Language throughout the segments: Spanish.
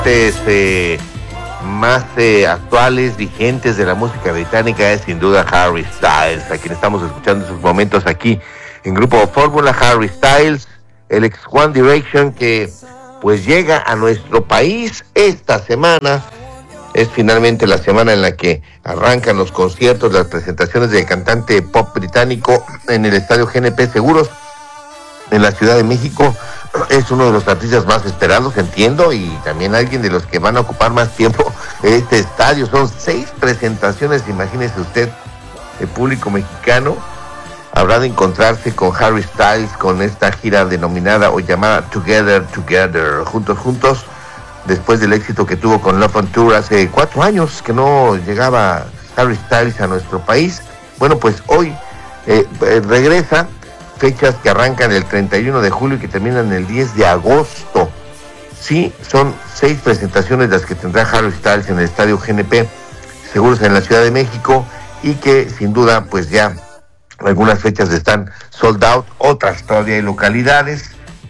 Más actuales, vigentes de la música británica es sin duda Harry Styles, a quien estamos escuchando en sus momentos aquí en Grupo Fórmula. Harry Styles, el ex One Direction, que pues llega a nuestro país esta semana. Es finalmente la semana en la que arrancan los conciertos, las presentaciones del cantante pop británico en el estadio GNP Seguros en la Ciudad de México. Es uno de los artistas más esperados, entiendo, y también alguien de los que van a ocupar más tiempo este estadio. Son 6 presentaciones, imagínese usted, el público mexicano habrá de encontrarse con Harry Styles, con esta gira denominada o llamada Together, juntos, después del éxito que tuvo con Love on Tour hace 4 años que no llegaba Harry Styles a nuestro país. Bueno, pues hoy regresa. Fechas que arrancan el 31 de julio y que terminan el 10 de agosto. Sí, son 6 presentaciones las que tendrá Harry Styles en el estadio GNP Seguros en la Ciudad de México, y que sin duda pues ya algunas fechas están sold out, otras todavía hay localidades,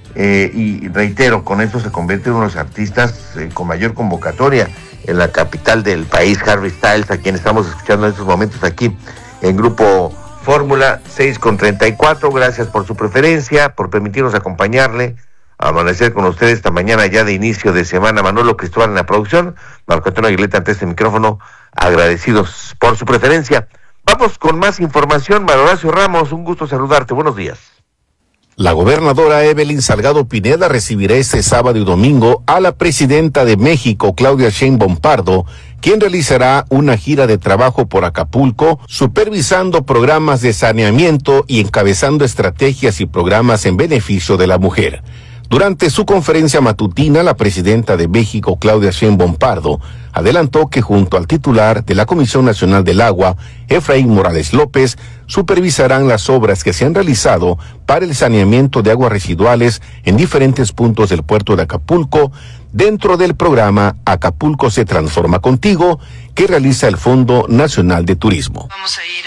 y reitero, con eso se convierte en uno de los artistas con mayor convocatoria en la capital del país. Harry Styles, a quien estamos escuchando en estos momentos aquí en Grupo Fórmula 6:34. Gracias por su preferencia, por permitirnos acompañarle, a amanecer con ustedes esta mañana ya de inicio de semana. Manolo Cristóbal en la producción, Marco Antonio Aguileta ante este micrófono, agradecidos por su preferencia. Vamos con más información. Manuel Horacio Ramos, un gusto saludarte, buenos días. La gobernadora Evelyn Salgado Pineda recibirá este sábado y domingo a la presidenta de México, Claudia Sheinbaum Pardo, quien realizará una gira de trabajo por Acapulco, supervisando programas de saneamiento y encabezando estrategias y programas en beneficio de la mujer. Durante su conferencia matutina, la presidenta de México, Claudia Sheinbaum Pardo, adelantó que junto al titular de la Comisión Nacional del Agua, Efraín Morales López, supervisarán las obras que se han realizado para el saneamiento de aguas residuales en diferentes puntos del puerto de Acapulco, dentro del programa Acapulco se transforma contigo, que realiza el Fondo Nacional de Turismo. Vamos a ir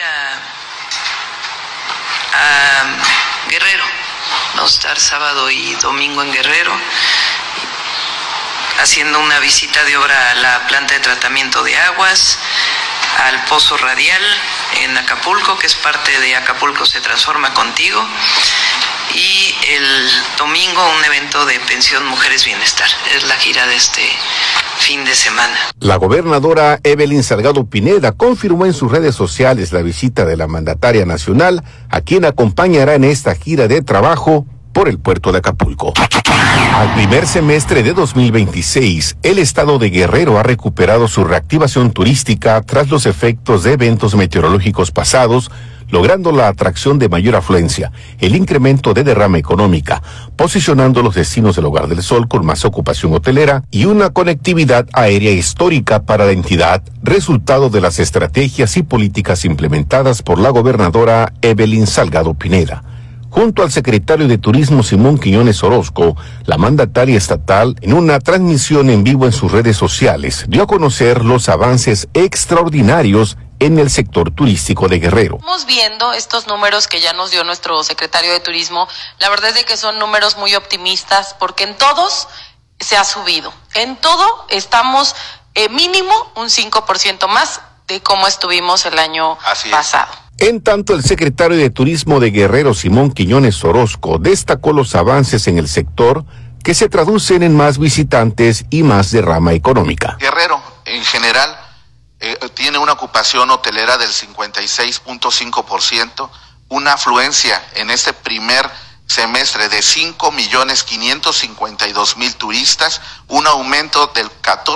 a Guerrero. Vamos a estar sábado y domingo en Guerrero, haciendo una visita de obra a la planta de tratamiento de aguas, al pozo radial en Acapulco, que es parte de Acapulco se transforma contigo, y el domingo un evento de pensión Mujeres Bienestar. Es la gira de este fin de semana. La gobernadora Evelyn Salgado Pineda confirmó en sus redes sociales la visita de la mandataria nacional, a quien acompañará en esta gira de trabajo por el puerto de Acapulco. Al primer semestre de 2026, el estado de Guerrero ha recuperado su reactivación turística tras los efectos de eventos meteorológicos pasados, logrando la atracción de mayor afluencia, el incremento de derrama económica, posicionando los destinos del Hogar del Sol con más ocupación hotelera y una conectividad aérea histórica para la entidad, resultado de las estrategias y políticas implementadas por la gobernadora Evelyn Salgado Pineda. Junto al secretario de Turismo Simón Quiñones Orozco, la mandataria estatal, en una transmisión en vivo en sus redes sociales, dio a conocer los avances extraordinarios en el sector turístico de Guerrero. Estamos viendo estos números que ya nos dio nuestro secretario de Turismo. La verdad es de que son números muy optimistas, porque en todos se ha subido. En todo estamos mínimo un 5% más de cómo estuvimos el año pasado. En tanto, el secretario de Turismo de Guerrero, Simón Quiñones Orozco, destacó los avances en el sector que se traducen en más visitantes y más derrama económica. Guerrero, en general, tiene una ocupación hotelera del 56.5%, una afluencia en este primer semestre de 5.552.000 turistas, un aumento del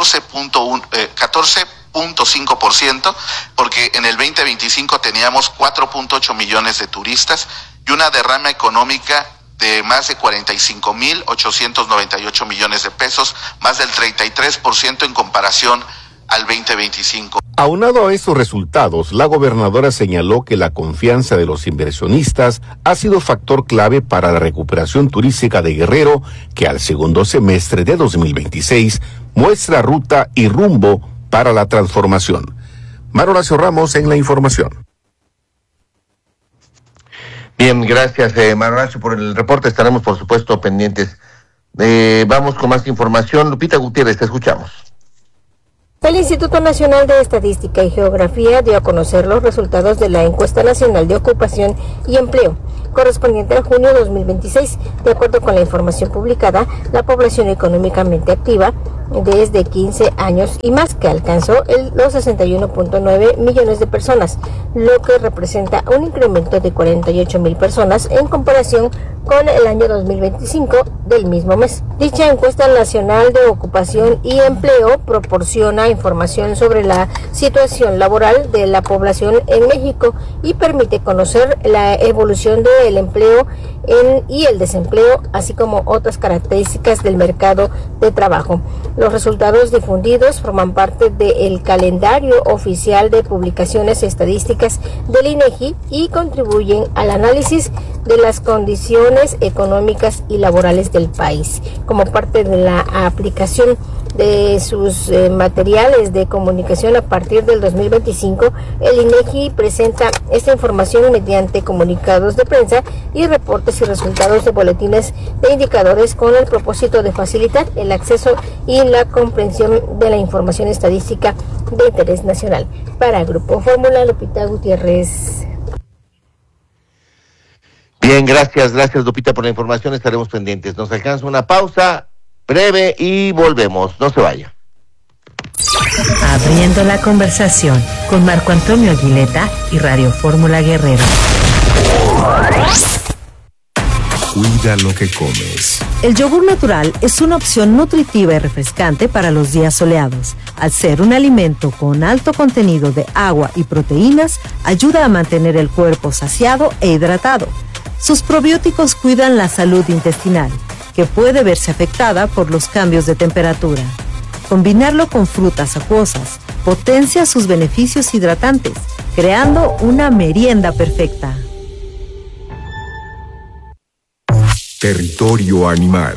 14.5%, porque en el 2025 teníamos 4.8 millones de turistas y una derrama económica de más de 45.898 millones de pesos, más del 33% en comparación al 2025. Aunado a estos resultados, la gobernadora señaló que la confianza de los inversionistas ha sido factor clave para la recuperación turística de Guerrero, que al segundo semestre de 2026 muestra ruta y rumbo para la transformación. Manuel Horacio Ramos en la información. Bien, gracias Manuel Horacio por el reporte. Estaremos por supuesto pendientes Vamos con más información. Lupita Gutiérrez, te escuchamos. El Instituto Nacional de Estadística y Geografía dio a conocer los resultados de la Encuesta Nacional de Ocupación y Empleo, correspondiente a junio 2026. De acuerdo con la información publicada, la población económicamente activa desde 15 años y más, que alcanzó los 61.9 millones de personas, lo que representa un incremento de 48,000 personas en comparación con el año 2025 del mismo mes. Dicha encuesta nacional de ocupación y empleo proporciona información sobre la situación laboral de la población en México y permite conocer la evolución del empleo y el desempleo, así como otras características del mercado de trabajo. Los resultados difundidos forman parte del calendario oficial de publicaciones estadísticas del INEGI y contribuyen al análisis de las condiciones económicas y laborales del país. Como parte de la aplicación de sus materiales de comunicación a partir del 2025, el INEGI presenta esta información mediante comunicados de prensa y reportes y resultados de boletines de indicadores con el propósito de facilitar el acceso y la comprensión de la información estadística de interés nacional. Para Grupo Fórmula, Lupita Gutiérrez. Bien, gracias Lupita por la información, estaremos pendientes. Nos alcanza una pausa breve y volvemos, no se vaya. Abriendo la conversación con Marco Antonio Aguileta y Radio Fórmula Guerrero. Cuida lo que comes. El yogur natural es una opción nutritiva y refrescante para los días soleados. Al ser un alimento con alto contenido de agua y proteínas, ayuda a mantener el cuerpo saciado e hidratado. Sus probióticos cuidan la salud intestinal, que puede verse afectada por los cambios de temperatura. Combinarlo con frutas acuosas potencia sus beneficios hidratantes, creando una merienda perfecta. Territorio animal.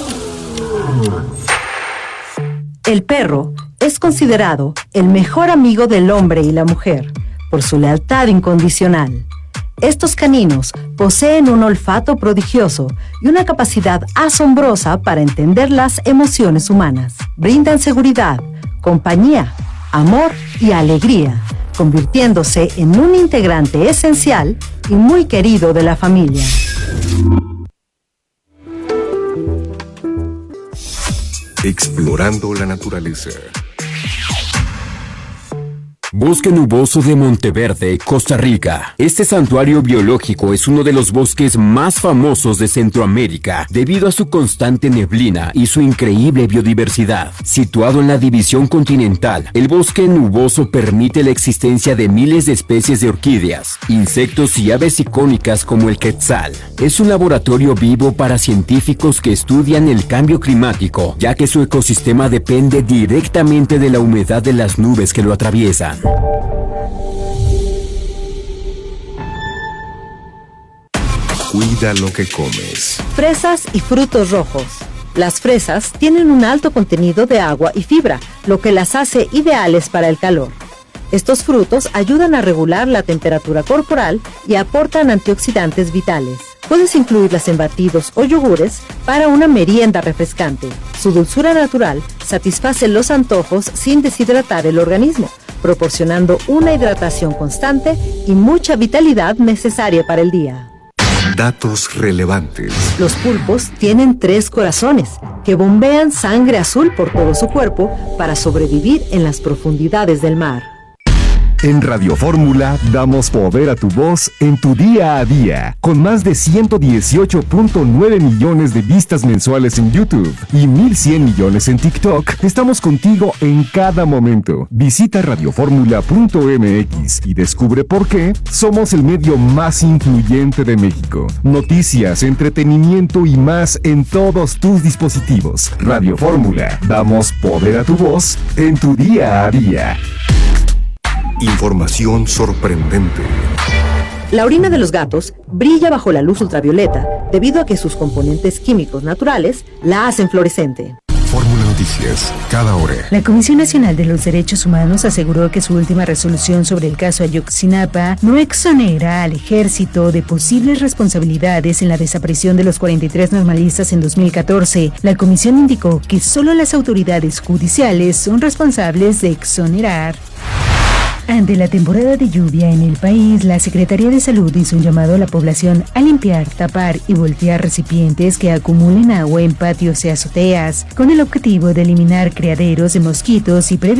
El perro es considerado el mejor amigo del hombre y la mujer por su lealtad incondicional. Estos caninos poseen un olfato prodigioso y una capacidad asombrosa para entender las emociones humanas. Brindan seguridad, compañía, amor y alegría, convirtiéndose en un integrante esencial y muy querido de la familia. Explorando la naturaleza. Bosque Nuboso de Monteverde, Costa Rica. Este santuario biológico es uno de los bosques más famosos de Centroamérica debido a su constante neblina y su increíble biodiversidad. Situado en la división continental, el bosque nuboso permite la existencia de miles de especies de orquídeas, insectos y aves icónicas como el quetzal. Es un laboratorio vivo para científicos que estudian el cambio climático, ya que su ecosistema depende directamente de la humedad de las nubes que lo atraviesan. Cuida lo que comes. Fresas y frutos rojos. Las fresas tienen un alto contenido de agua y fibra, lo que las hace ideales para el calor. Estos frutos ayudan a regular la temperatura corporal y aportan antioxidantes vitales. Puedes incluirlas en batidos o yogures para una merienda refrescante. Su dulzura natural satisface los antojos sin deshidratar el organismo, proporcionando una hidratación constante y mucha vitalidad necesaria para el día. Datos relevantes. Los pulpos tienen 3 corazones que bombean sangre azul por todo su cuerpo para sobrevivir en las profundidades del mar. En Radio Fórmula damos poder a tu voz en tu día a día. Con más de 118.9 millones de vistas mensuales en YouTube y 1,100 millones en TikTok, estamos contigo en cada momento. Visita radioformula.mx y descubre por qué somos el medio más influyente de México. Noticias, entretenimiento y más en todos tus dispositivos. Radio Fórmula, damos poder a tu voz en tu día a día. Información sorprendente. La orina de los gatos brilla bajo la luz ultravioleta debido a que sus componentes químicos naturales la hacen fluorescente. Fórmula Noticias. Noticias, cada hora. La Comisión Nacional de los Derechos Humanos aseguró que su última resolución sobre el caso Ayotzinapa no exonera al ejército de posibles responsabilidades en la desaparición de los 43 normalistas en 2014. La comisión indicó que solo las autoridades judiciales son responsables de exonerar. Ante la temporada de lluvia en el país, la Secretaría de Salud hizo un llamado a la población a limpiar, tapar y voltear recipientes que acumulen agua en patios y azoteas, con el objetivo de eliminar criaderos de mosquitos y prevenir